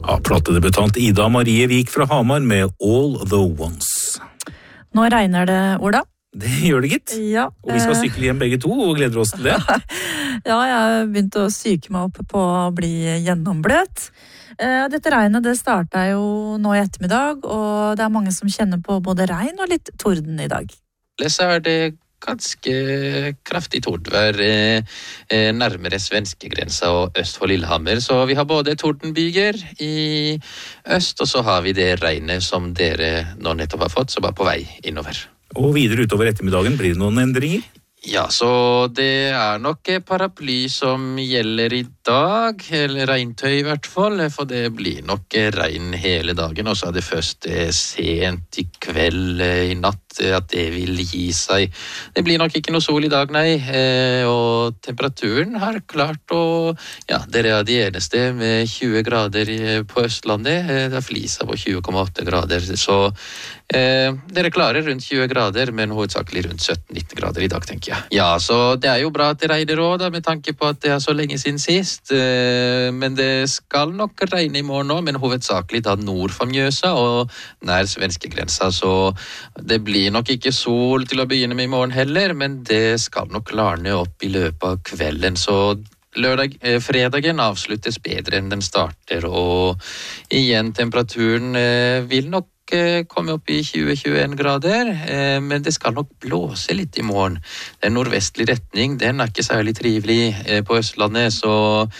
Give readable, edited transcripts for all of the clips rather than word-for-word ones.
Ja, platedebutant Ida Marie Vik fra Hamar med All the Ones. Nå regner det, Ola. Det gjør det, gitt. Ja. Og vi skal sykle hjem begge to, og gleder oss til det. Ja, jeg begynte å syke meg opp på å bli gjennombløt. Dette regnet det startet jo nå i ettermiddag, og det er mange som kjenner på både regn og litt torden i dag. Så er det ganske kraftig tordvær nærmere svenskegrensa og øst for Lillehammer. Så vi har både tordenbyger i øst, og så har vi det regnet som dere nå nettopp har fått, som er på vei innover. Og videre utover ettermiddagen blir det noen endringer? Ja, så det er nok paraply som gjelder i dag, eller regntøy i hvert fall, for det blir nok regn hele dagen, og så er det først sent i kveld, i natt, at det vil gi seg. Det blir nok ikke noe sol i dag, nei, og temperaturen har klart å, ja, dere er de eneste med 20 grader på Østlandet, det er Flisa på 20,8 grader, så dere klarer rundt 20 grader, men hovedsakelig rundt 17-19 grader i dag, tenker jeg. Ja, så det er jo bra at det regner også, med tanke på at det er så lenge siden sist, men det skal nok regne i morgen nå, men hovedsakelig da nord for Mjøsa og nær svenskegrensa, så det blir nok ikke sol til å begynne med i morgen heller, men det skal nok klarne opp i løpet av kvelden, så fredagen avsluttes bedre enn den starter, og igjen temperaturen vil nok komme opp i 20-21 grader, men det skal nok blåse litt i morgen. Den nordvestlige retning, den er ikke særlig trivelig på Østlandet, så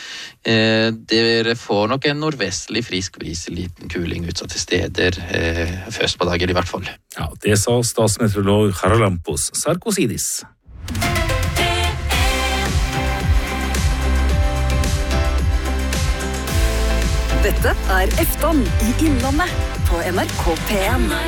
dere får nok en nordvestlig frisk bris, liten kuling utsatte steder, først på dagen i hvert fall. Ja, det sa statsmeteorolog Charalampos Sarkosidis. Dette er Efton i Innlandet på NRK P1.